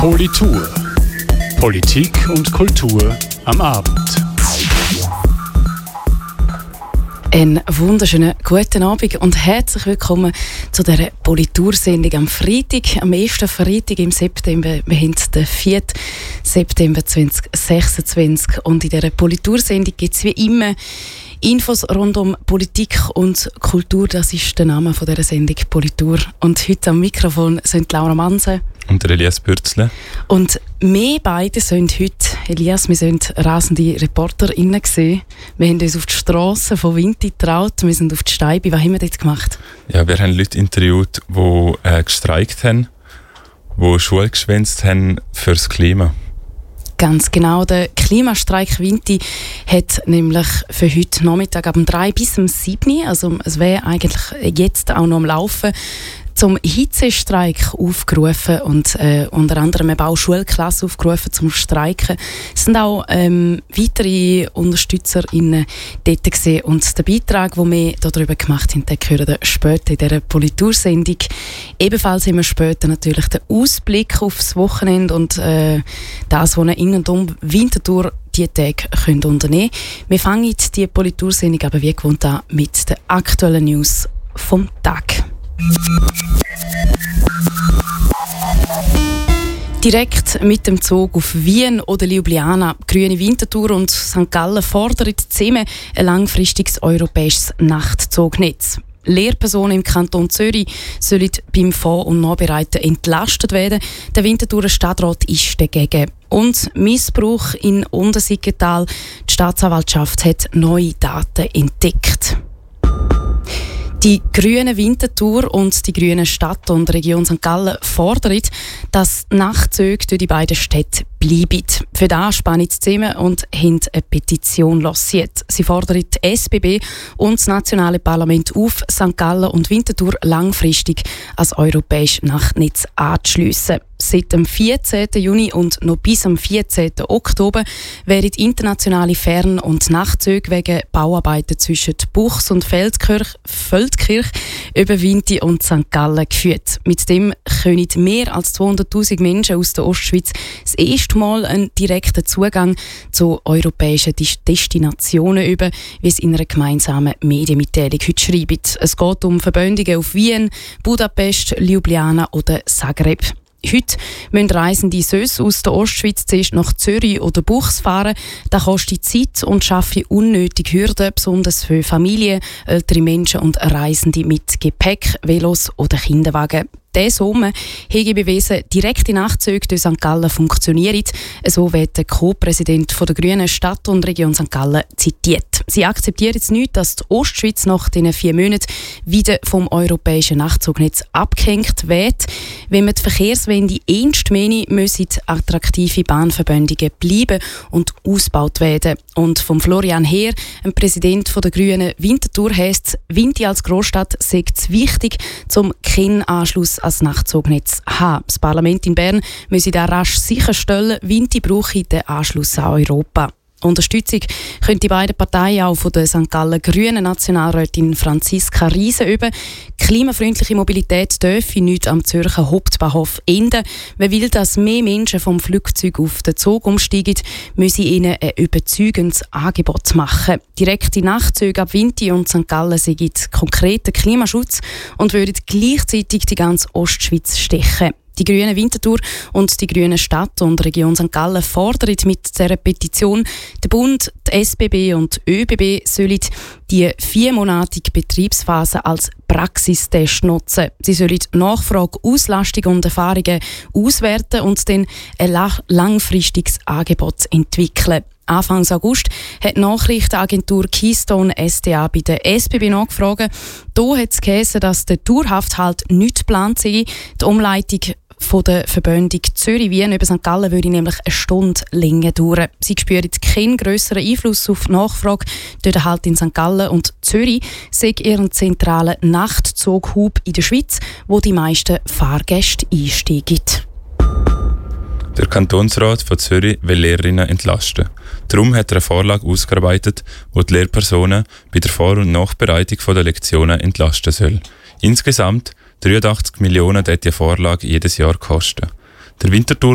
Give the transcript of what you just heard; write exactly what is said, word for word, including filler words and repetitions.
Politur. Politik und Kultur am Abend. Einen wunderschönen guten Abend und herzlich willkommen zu dieser Politursendung am Freitag, am ersten Freitag im September. Wir haben den vierten September zwanzig sechsundzwanzig und in dieser Politursendung gibt es wie immer Infos rund um Politik und Kultur. Das ist der Name von dieser Sendung, Politur. Und heute am Mikrofon sind Laura Manse und Elias Bürzle. Und wir beide sind heute, Elias, wir sind rasende ReporterInnen gewesen. Wir haben uns auf die Strasse von Winti getraut, wir sind auf die Steibe. Was haben wir dort gemacht? Ja, wir haben Leute interviewt, die äh, gestreikt haben, die Schule geschwänzt haben fürs Klima. Ganz genau. Der Klimastreik Winti hat nämlich für heute Nachmittag ab drei bis um sieben, also es wäre eigentlich jetzt auch noch am Laufen, zum Hitzestreik aufgerufen und äh, unter anderem eben auch Schulklassen aufgerufen zum Streiken. Es sind auch ähm, weitere UnterstützerInnen dort gewesen. Und der Beitrag, den wir darüber gemacht haben, den hören wir später in dieser Politursendung. Ebenfalls haben wir später natürlich den Ausblick aufs Wochenende und äh, das, was in und um Winterthur die Tage können unternehmen können. Wir fangen die Politursendung aber wie gewohnt an mit den aktuellen News vom Tag. Direkt mit dem Zug auf Wien oder Ljubljana, Grüne Winterthur und Sankt Gallen fordern zusammen ein langfristiges europäisches Nachtzugnetz. Lehrpersonen im Kanton Zürich sollen beim Vor- und Nachbereiten entlastet werden. Der Winterthurer Stadtrat ist dagegen. Und Missbrauch in Untersiggenthal. Die Staatsanwaltschaft hat neue Daten entdeckt. Die Grüne Winterthur und die Grüne Stadt und Region Sankt Gallen fordern, dass Nachtzüge durch die beiden Städte bleiben. Für das spannen sie zusammen und haben eine Petition lanciert. Sie fordern die S B B und das nationale Parlament auf, Sankt Gallen und Winterthur langfristig als europäisches Nachtnetz anzuschliessen. Seit dem vierzehnten Juni und noch bis am vierzehnten Oktober werden internationale Fern- und Nachtzüge wegen Bauarbeiten zwischen Buchs und Feldkirch, Feldkirch über Winti und Sankt Gallen geführt. Mit dem können mehr als zweihunderttausend Menschen aus der Ostschweiz das erste Mal einen direkten Zugang zu europäischen Destinationen über, wie es in einer gemeinsamen Medienmitteilung heute schreibt. Es geht um Verbindungen auf Wien, Budapest, Ljubljana oder Zagreb. Heute müssen Reisende sonst aus der Ostschweiz zuerst nach Zürich oder Buchs fahren. Das kostet Zeit und schafft unnötige Hürden, besonders für Familien, ältere Menschen und Reisende mit Gepäck, Velos oder Kinderwagen. Dieser Sommer habe bewiesen, direkte Nachtzüge durch Sankt Gallen funktionieren. So wird der Co-Präsident der Grünen Stadt und Region Sankt Gallen zitiert. Sie akzeptieren jetzt nicht, dass die Ostschweiz nach diesen vier Monaten wieder vom europäischen Nachtzugnetz abgehängt wird. Wenn man die Verkehrswende ernst meine, müssen attraktive Bahnverbindungen bleiben und ausgebaut werden. Und vom Florian Heer, ein Präsident der Grünen Winterthur, heisst, Winti als Großstadt sei es wichtig, zum keinen Anschluss als Nachtzugnetz haben. Das Parlament in Bern müsse da rasch sicherstellen, Winti brauche den Anschluss an Europa. Unterstützung können die beiden Parteien auch von der Sankt Gallen Grünen Nationalrätin Franziska Riese über. Klimafreundliche Mobilität dürfe nicht am Zürcher Hauptbahnhof enden. Man will, dass mehr Menschen vom Flugzeug auf den Zug umsteigen, müsse ihnen ein überzeugendes Angebot machen. Direkte Nachtzüge ab Winti und Sankt Gallen seien konkreter Klimaschutz und würden gleichzeitig die ganze Ostschweiz stechen. Die Grüne Winterthur und die Grüne Stadt und Region Sankt Gallen fordern mit dieser Petition, der Bund, die S B B und Ö B B sollen die viermonatige Betriebsphase als Praxistest nutzen. Sie sollen Nachfrage, Auslastung und Erfahrungen auswerten und dann ein langfristiges Angebot entwickeln. Anfang August hat die Nachrichtenagentur Keystone S D A bei der S B B nachgefragt. Hier hat es geheißen, dass der Daueraufenthalt nicht geplant sei. Die Umleitung von der Verbindung Zürich-Wien über Sankt Gallen würde nämlich eine Stunde länger dauern. Sie spüren keinen grösseren Einfluss auf die Nachfrage durch den Halt in Sankt Gallen und Zürich sei ihren zentralen Nachtzughub in der Schweiz, wo die meisten Fahrgäste einsteigen. Der Kantonsrat von Zürich will Lehrerinnen entlasten. Darum hat er eine Vorlage ausgearbeitet, die die Lehrpersonen bei der Vor- und Nachbereitung der Lektionen entlasten soll. Insgesamt dreiundachtzig Millionen wird die Vorlage jedes Jahr kosten. Der Winterthur